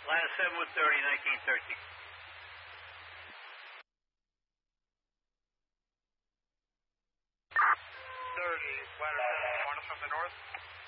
Atlanta 7130, 1913. 30, Atlanta 7, from the north.